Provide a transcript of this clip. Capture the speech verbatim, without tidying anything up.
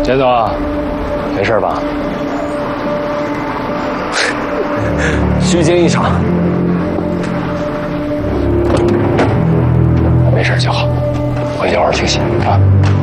钱总，没事吧？虚惊一场，没事就好，回去好好休息啊。